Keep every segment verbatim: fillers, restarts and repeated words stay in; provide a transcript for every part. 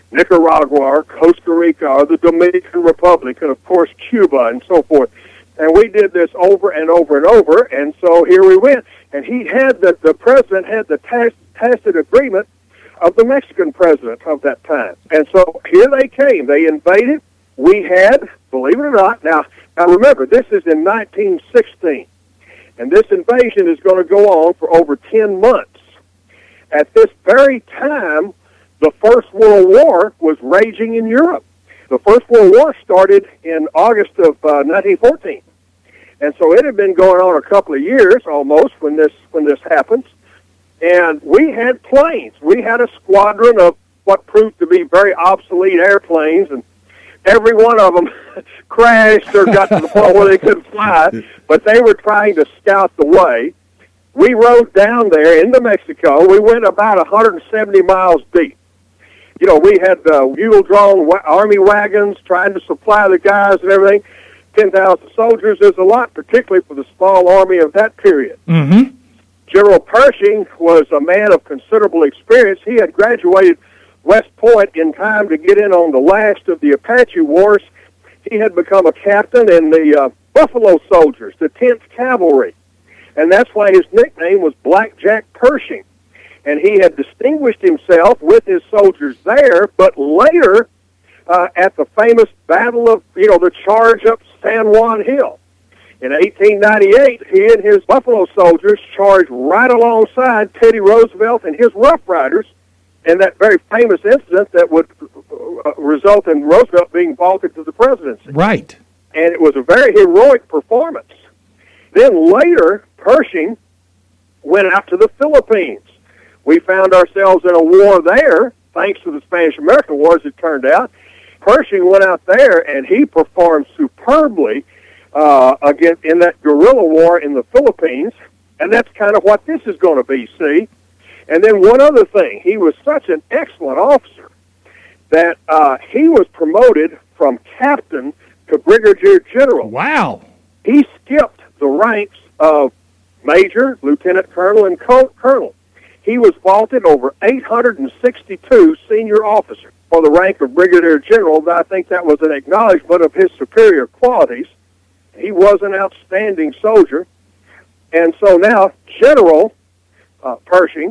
Nicaragua, Costa Rica, or the Dominican Republic, and of course Cuba and so forth. And we did this over and over and over, and so here we went. And he had the, the president had the tac- tacit agreement of the Mexican president of that time. And so here they came. They invaded. We had, believe it or not, now, now remember, this is in nineteen sixteen, and this invasion is going to go on for over ten months. At this very time, the First World War was raging in Europe. The First World War started in August of uh, nineteen fourteen. And so it had been going on a couple of years almost when this when this happens. And we had planes. We had a squadron of what proved to be very obsolete airplanes, and every one of them crashed or got to the point where they couldn't fly, but they were trying to scout the way. We rode down there into Mexico. We went about one hundred seventy miles deep. You know, we had uh, mule-drawn wa- army wagons trying to supply the guys and everything. ten thousand soldiers is a lot, particularly for the small army of that period. Mm-hmm. General Pershing was a man of considerable experience. He had graduated West Point in time to get in on the last of the Apache Wars. He had become a captain in the uh, Buffalo Soldiers, the tenth Cavalry, and that's why his nickname was Black Jack Pershing. And he had distinguished himself with his soldiers there, but later, uh, at the famous battle of, you know, the charge up San Juan Hill, in eighteen ninety-eight, he and his Buffalo Soldiers charged right alongside Teddy Roosevelt and his Rough Riders in that very famous incident that would uh, result in Roosevelt being vaulted to the presidency. Right. And it was a very heroic performance. Then later, Pershing went out to the Philippines. We found ourselves in a war there, thanks to the Spanish-American War, as it turned out. Pershing went out there, and he performed superbly uh, again in that guerrilla war in the Philippines, and that's kind of what this is going to be, see? And then one other thing, he was such an excellent officer that uh, he was promoted from captain to brigadier general. Wow. He skipped the ranks of major, lieutenant colonel, and co- colonel. He was vaulted over eight hundred sixty-two senior officers for the rank of brigadier general. I think that was an acknowledgment of his superior qualities. He was an outstanding soldier. And so now General uh, Pershing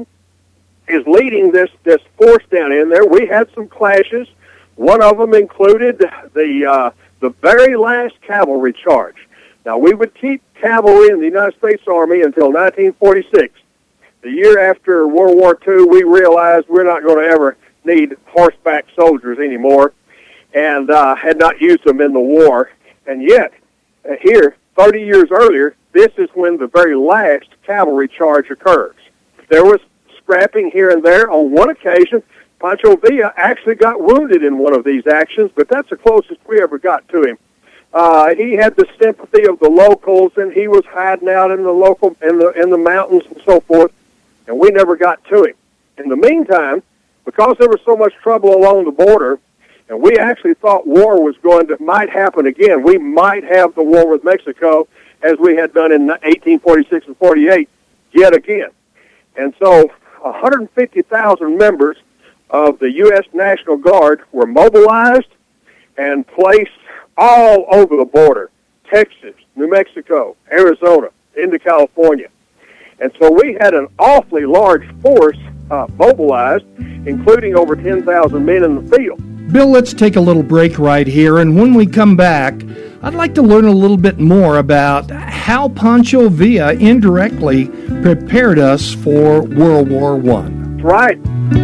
is leading this, this force down in there. We had some clashes. One of them included the uh, the very last cavalry charge. Now, we would keep cavalry in the United States Army until nineteen forty-six. The year after World War Two, we realized we're not going to ever need horseback soldiers anymore, and uh, had not used them in the war. And yet, uh, here, thirty years earlier, this is when the very last cavalry charge occurs. There was scrapping here and there. On one occasion, Pancho Villa actually got wounded in one of these actions, but that's the closest we ever got to him. Uh, he had the sympathy of the locals, and he was hiding out in the local in the in the mountains and so forth, and we never got to him. In the meantime, because there was so much trouble along the border, and we actually thought war was going to might happen again. We might have the war with Mexico, as we had done in eighteen forty-six and forty-eight, yet again. And so, one hundred fifty thousand members of the U S National Guard were mobilized and placed all over the border, Texas, New Mexico, Arizona, into California. And so we had an awfully large force uh, mobilized, including over ten thousand men in the field. Bill, let's take a little break right here, and when we come back, I'd like to learn a little bit more about how Pancho Villa indirectly prepared us for World War One. That's right.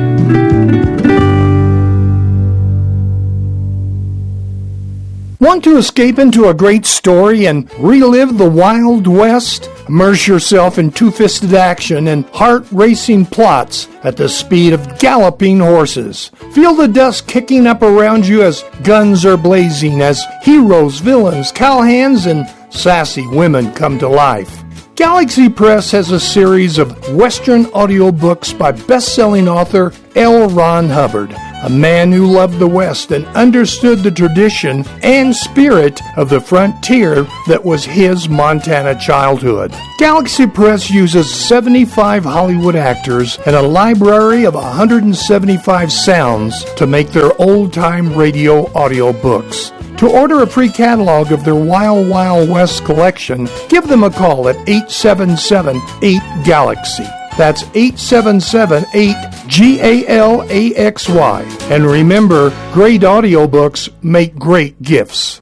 Want to escape into a great story and relive the Wild West? Immerse yourself in two-fisted action and heart-racing plots at the speed of galloping horses. Feel the dust kicking up around you as guns are blazing, as heroes, villains, cowhands, and sassy women come to life. Galaxy Press has a series of Western audiobooks by best-selling author L. Ron Hubbard. a man who loved the West and understood the tradition and spirit of the frontier that was his Montana childhood. Galaxy Press uses seventy-five Hollywood actors and a library of one hundred seventy-five sounds to make their old-time radio audio books. To order a free catalog of their Wild Wild West collection, give them a call at eight seven seven, eight Galaxy. That's eight seven seven, eight G A L A X Y. And remember, great audiobooks make great gifts.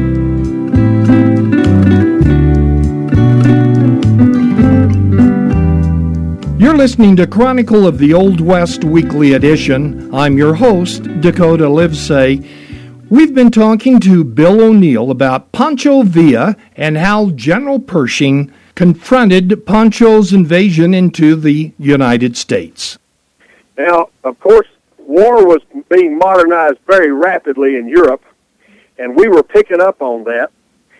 You're listening to Chronicle of the Old West Weekly Edition. I'm your host, Dakota Livesay. We've been talking to Bill O'Neill about Pancho Villa and how General Pershing confronted Pancho's invasion into the United States. Now, of course, war was being modernized very rapidly in Europe, and we were picking up on that.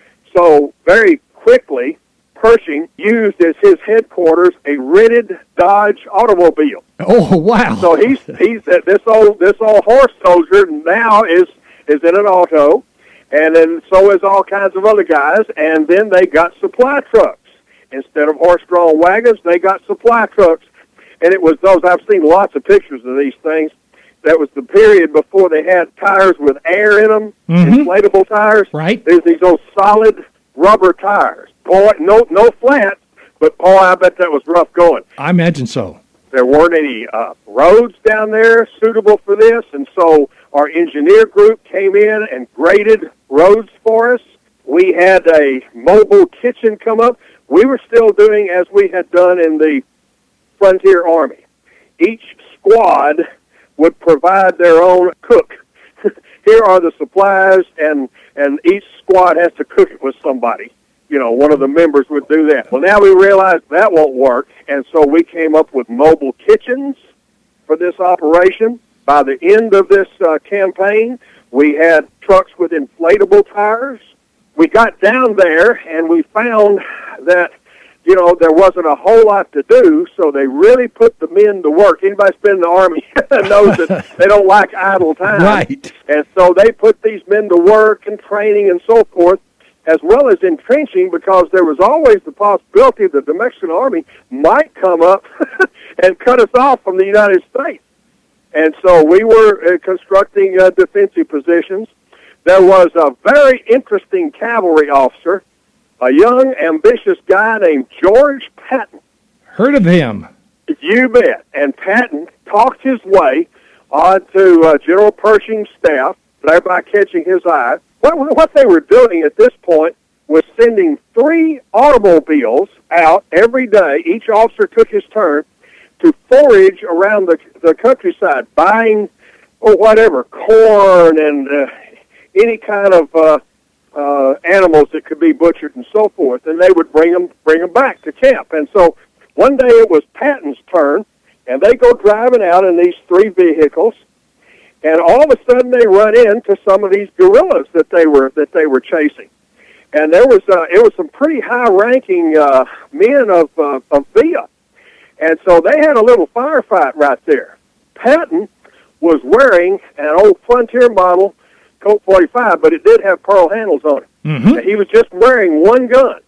So very quickly, Pershing used as his headquarters a rented Dodge automobile. Oh, wow. So he's he's uh, this old this old horse soldier now is is in an auto, and then so is all kinds of other guys, and then they got supply trucks. Instead of horse-drawn wagons, they got supply trucks. And it was those, I've seen lots of pictures of these things. That was the period before they had tires with air in them, mm-hmm. inflatable tires. Right. There's these old solid rubber tires. Boy, no no flat, but boy, I bet that was rough going. I imagine so. There weren't any uh, roads down there suitable for this, and so our engineer group came in and graded roads for us. We had a mobile kitchen come up. We were still doing as we had done in the Frontier Army. Each squad would provide their own cook. Here are the supplies, and, and each squad has to cook it with somebody. You know, one of the members would do that. Well, now we realize that won't work, and so we came up with mobile kitchens for this operation. By the end of this uh, campaign, we had trucks with inflatable tires. We got down there, and we found that, you know, there wasn't a whole lot to do, so they really put the men to work. Anybody that's been in the Army knows that they don't like idle time. Right. And so they put these men to work and training and so forth, as well as entrenching, because there was always the possibility that the Mexican Army might come up and cut us off from the United States. And so we were uh, constructing uh, defensive positions. There was a very interesting cavalry officer, a young, ambitious guy named George Patton. Heard of him. You bet. And Patton talked his way onto uh, General Pershing's staff, thereby catching his eye. What, what they were doing at this point was sending three automobiles out every day. Each officer took his turn to forage around the, the countryside, buying, or whatever, corn and uh, any kind of uh, uh, animals that could be butchered and so forth, and they would bring them bring them back to camp. And so one day it was Patton's turn, and they go driving out in these three vehicles, and all of a sudden they run into some of these guerrillas that they were that they were chasing, and there was uh, it was some pretty high-ranking uh, men of uh, of Villa, and so they had a little firefight right there. Patton was wearing an old Frontier model Colt forty-five, but it did have pearl handles on it. Mm-hmm. He was just wearing one gun.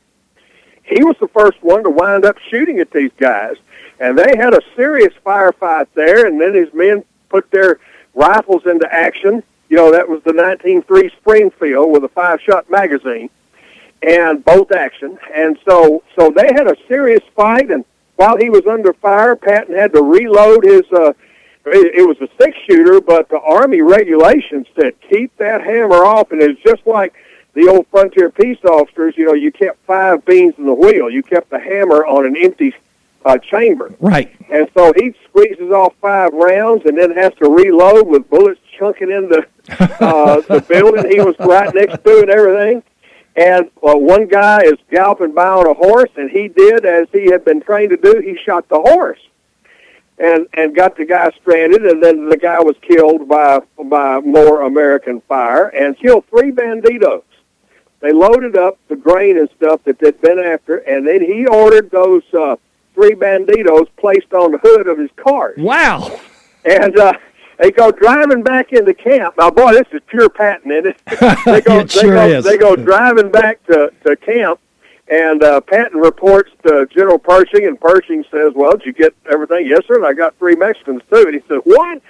He was the first one to wind up shooting at these guys, and they had a serious firefight there, and then his men put their rifles into action. You know, that was the nineteen oh three Springfield with a five-shot magazine, and bolt action. And so so they had a serious fight, and while he was under fire, Patton had to reload his uh, it was a six-shooter, but the Army regulations said, keep that hammer off, and it's just like the old frontier peace officers, you know, you kept five beans in the wheel. You kept the hammer on an empty uh, chamber. Right. And so he squeezes off five rounds and then has to reload with bullets chunking into uh, the building he was right next to and everything. And uh, one guy is galloping by on a horse, and he did as he had been trained to do. He shot the horse and and got the guy stranded, and then the guy was killed by by more American fire and killed three banditos. They loaded up the grain and stuff that they'd been after, and then he ordered those uh, three banditos placed on the hood of his car. Wow. And uh, they go driving back into camp. Now, boy, this is pure Patton, isn't it? They go, it sure they go, is. They go driving back to, to camp, and uh, Patton reports to General Pershing, and Pershing says, well, did you get everything? Yes, sir, and I got three Mexicans, too. And he said, what?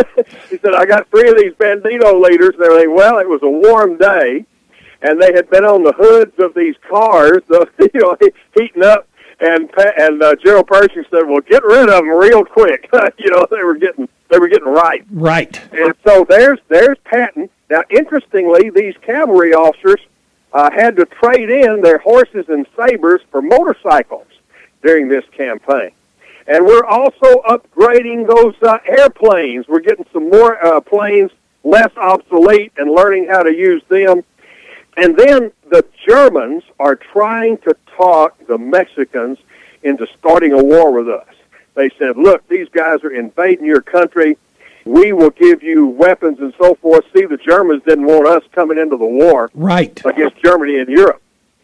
He said, I got three of these Bandito leaders and everything. Well, it was a warm day, and they had been on the hoods of these cars, uh, you know, heating up. And and uh, General Pershing said, "Well, get rid of them real quick." You know, they were getting they were getting ripe. Right. And so there's there's Patton. Now, interestingly, these cavalry officers uh, had to trade in their horses and sabers for motorcycles during this campaign. And we're also upgrading those uh, airplanes. We're getting some more uh, planes less obsolete and learning how to use them. And then the Germans are trying to talk the Mexicans into starting a war with us. They said, look, these guys are invading your country. We will give you weapons and so forth. See, the Germans didn't want us coming into the war right. against Germany in Europe.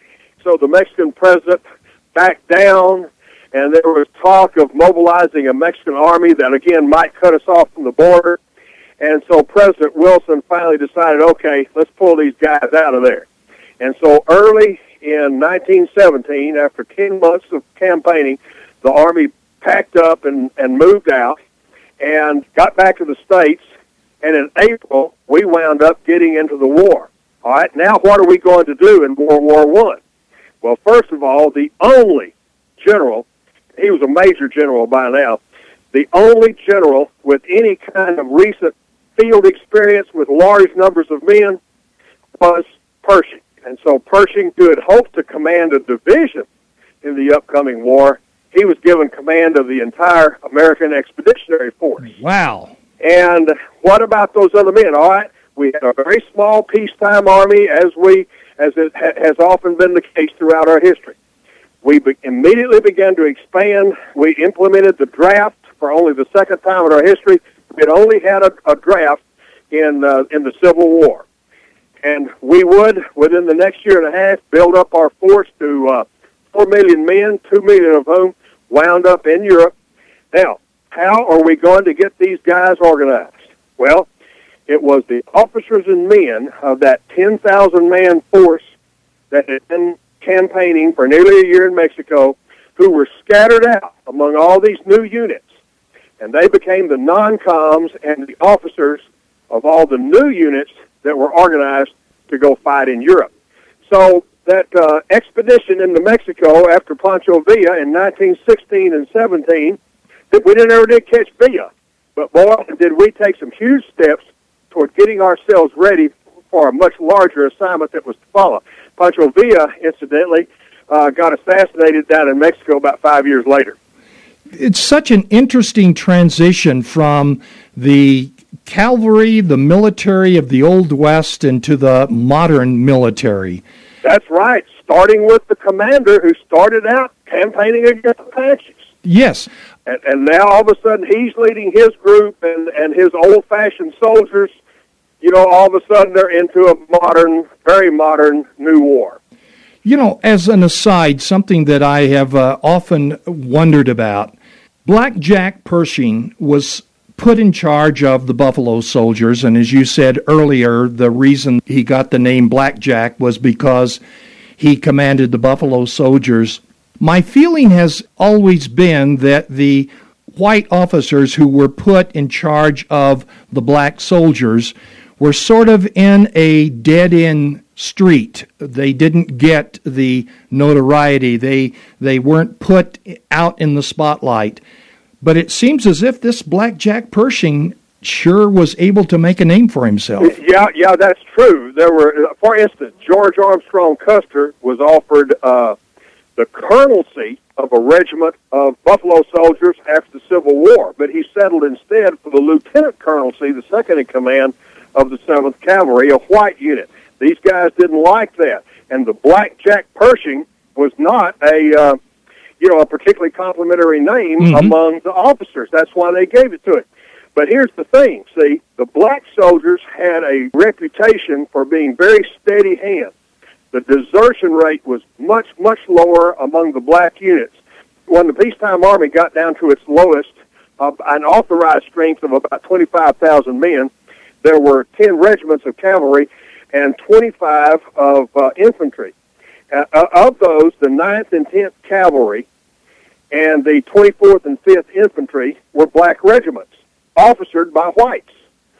So the Mexican president backed down, and there was talk of mobilizing a Mexican army that, again, might cut us off from the border. And so President Wilson finally decided, okay, let's pull these guys out of there. And so early in nineteen seventeen, after ten months of campaigning, the Army packed up and, and moved out and got back to the States. And in April, we wound up getting into the war. All right, now what are we going to do in World War One? Well, first of all, the only general, he was a major general by now, the only general with any kind of recent field experience with large numbers of men was Pershing. And so Pershing, who had hoped to command a division in the upcoming war, he was given command of the entire American Expeditionary Force. Wow. And what about those other men? All right, we had a very small peacetime army, as we as it ha- has often been the case throughout our history. We be- immediately began to expand. We implemented the draft for only the second time in our history. We had only had a, a draft in uh, in the Civil War. And we would, within the next year and a half, build up our force to uh, four million men, two million of whom wound up in Europe. Now, how are we going to get these guys organized? Well, it was the officers and men of that ten thousand man force that had been campaigning for nearly a year in Mexico who were scattered out among all these new units. And they became the non-coms and the officers of all the new units that were organized to go fight in Europe. So that uh, expedition into Mexico after Pancho Villa in nineteen sixteen and seventeen, we didn't ever did catch Villa. But boy, did we take some huge steps toward getting ourselves ready for a much larger assignment that was to follow. Pancho Villa, incidentally, uh, got assassinated down in Mexico about five years later. It's such an interesting transition from the cavalry, the military of the Old West, into the modern military. That's right, starting with the commander who started out campaigning against Apaches. Yes. And, and now all of a sudden he's leading his group and, and his old-fashioned soldiers, you know, all of a sudden they're into a modern, very modern new war. You know, as an aside, something that I have uh, often wondered about, Black Jack Pershing was put in charge of the Buffalo Soldiers, and as you said earlier, the reason he got the name Black Jack was because he commanded the Buffalo Soldiers. My feeling has always been that the white officers who were put in charge of the black soldiers were sort of in a dead-end street. They didn't get the notoriety. They they weren't put out in the spotlight. But it seems as if this Black Jack Pershing sure was able to make a name for himself. Yeah, yeah, that's true. There were, for instance, George Armstrong Custer was offered uh, the colonelcy of a regiment of Buffalo Soldiers after the Civil War, but he settled instead for the lieutenant colonelcy, the second in command of the seventh Cavalry, a white unit. These guys didn't like that, and the Black Jack Pershing was not a, uh, you know, a particularly complimentary name mm-hmm. among the officers. That's why they gave it to it. But here's the thing, see, the black soldiers had a reputation for being very steady hands. The desertion rate was much, much lower among the black units. When the peacetime army got down to its lowest, uh, an authorized strength of about twenty-five thousand men. There were ten regiments of cavalry and twenty-five of uh, infantry. Uh, of those, the ninth and tenth Cavalry and the twenty-fourth and fifth Infantry were black regiments, officered by whites.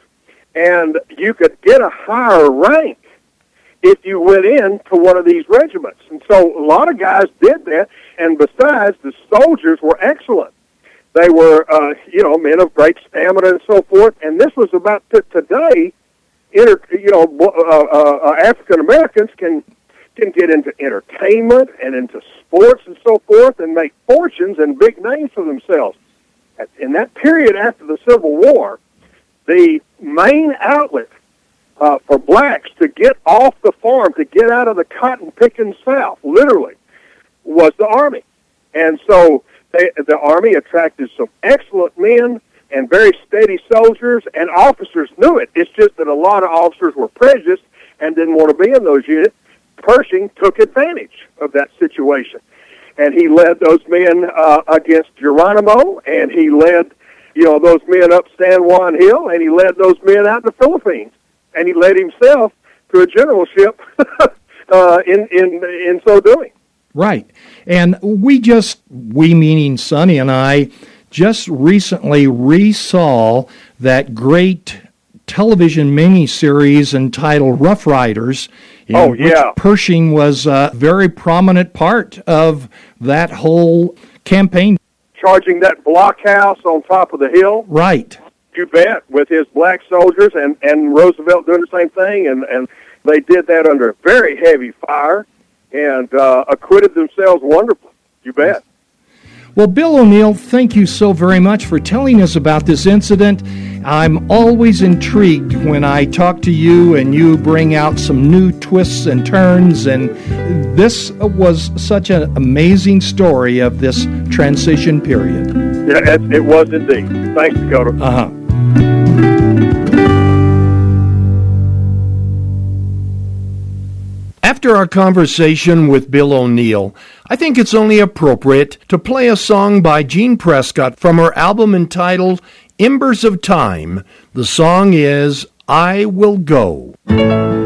And you could get a higher rank if you went into one of these regiments. And so a lot of guys did that, and besides, the soldiers were excellent. They were, uh, you know, men of great stamina and so forth, and this was about t- today, inter- you know, uh, uh, African Americans can can get into entertainment and into sports and so forth and make fortunes and big names for themselves. In that period after the Civil War, the main outlet uh, for blacks to get off the farm, to get out of the cotton-picking South, literally, was the Army. And so they, the Army attracted some excellent men and very steady soldiers, and officers knew it. It's just that a lot of officers were prejudiced and didn't want to be in those units. Pershing took advantage of that situation, and he led those men uh, against Geronimo, and he led, you know, those men up San Juan Hill, and he led those men out in the Philippines, and he led himself to a generalship uh, in in in so doing. Right, and we just, we meaning Sonny and I, just recently resaw that great television miniseries entitled Rough Riders. Oh, yeah. Pershing was a very prominent part of that whole campaign. Charging that blockhouse on top of the hill. Right. You bet, with his black soldiers, and, and Roosevelt doing the same thing, and, and they did that under very heavy fire and uh, acquitted themselves wonderfully. You bet. Well, Bill O'Neil, thank you so very much for telling us about this incident. I'm always intrigued when I talk to you and you bring out some new twists and turns, and this was such an amazing story of this transition period. Yeah, it, it was indeed. Thanks, Dakota. Uh-huh. After our conversation with Bill O'Neil, I think it's only appropriate to play a song by Jean Prescott from her album entitled Embers of Time. The song is I Will Go.